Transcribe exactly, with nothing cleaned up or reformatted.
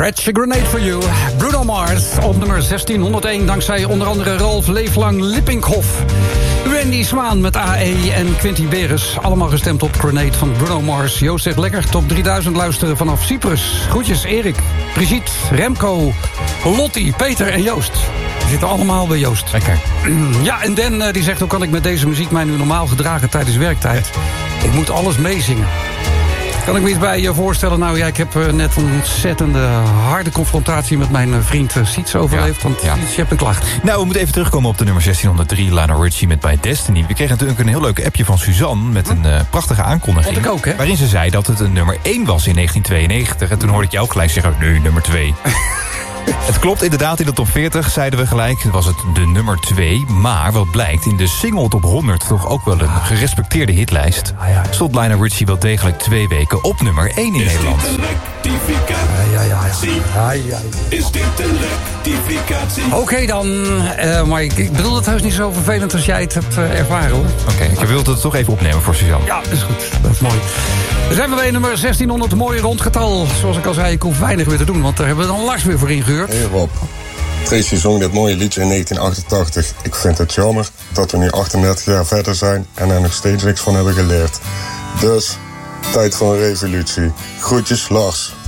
Scratch a Grenade for You. Bruno Mars op nummer zestienhonderdéén... dankzij onder andere Ralf Leeflang Lippinghoff. Wendy Smaan met A E en Quinty Beres. Allemaal gestemd op Grenade van Bruno Mars. Joost zegt lekker, top drieduizend luisteren vanaf Cyprus. Groetjes Erik, Brigitte, Remco, Lottie, Peter en Joost. Die zitten allemaal bij Joost. Lekker. Ja, en Dan die zegt, hoe kan ik met deze muziek mij nu normaal gedragen tijdens werktijd? Ik moet alles meezingen. Kan ik me iets bij je voorstellen? Nou ja, ik heb uh, net een ontzettende harde confrontatie met mijn uh, vriend uh, Siets overleefd. Ja, want ja. Siets, je hebt een klacht. Nou, we moeten even terugkomen op de nummer zestienhonderdrie, Lionel Richie met My Destiny. We kregen natuurlijk een heel leuk appje van Suzanne met een uh, prachtige aankondiging. Vond ik ook, hè? Waarin ze zei dat het een nummer één was in negentien tweeënnegentig. En toen hoorde ik jou gelijk zeggen, nee, nummer twee. Het klopt inderdaad, in de top veertig zeiden we gelijk, was het de nummer twee. Maar wat blijkt, in de single top honderd, toch ook wel een gerespecteerde hitlijst, stond Lionel Richie wel degelijk twee weken op nummer één in Is Nederland. Dit een rectificatie? Ja, ja, ja. ja, ja. Is dit een rectificatie? Oké okay, dan, uh, maar ik, ik bedoel het heus niet zo vervelend als jij het hebt uh, ervaren, hoor. Oké, okay, ik wilde het toch even opnemen voor Suzanne. Ja, dat is goed. Dat is mooi. We zijn weer bij nummer zestienhonderd, mooi rondgetal. Zoals ik al zei, ik hoef weinig weer te doen, want daar hebben we dan Lars weer voor ingehuurd. Hey Rob, Tracy zong dit mooie liedje in negentien achtentachtig. Ik vind het jammer dat we nu achtendertig jaar verder zijn en er nog steeds niks van hebben geleerd. Dus, tijd voor een revolutie. Groetjes, Lars.